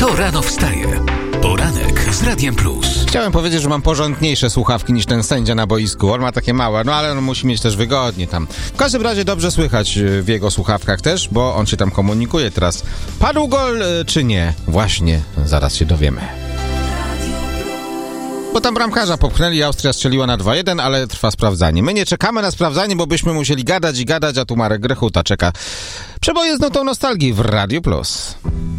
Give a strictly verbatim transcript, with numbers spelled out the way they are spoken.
Kto rano wstaje? Poranek z Radiem Plus. Chciałem powiedzieć, że mam porządniejsze słuchawki niż ten sędzia na boisku. On ma takie małe, no ale on musi mieć też wygodnie tam. W każdym razie dobrze słychać w jego słuchawkach też, bo on się tam komunikuje teraz. Padł gol czy nie? Właśnie, zaraz się dowiemy. Bo tam bramkarza popchnęli, Austria strzeliła na dwa jeden, ale trwa sprawdzanie. My nie czekamy na sprawdzanie, bo byśmy musieli gadać i gadać, a tu Marek Grechuta czeka. Przeboje z nutą nostalgii w Radiu Plus.